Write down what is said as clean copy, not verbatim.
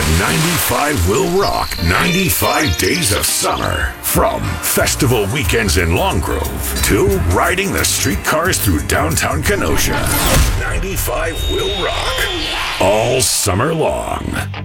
95 will rock 95 days of summer. From festival weekends in Long Grove to riding the streetcars through downtown Kenosha. 95 will rock all summer long.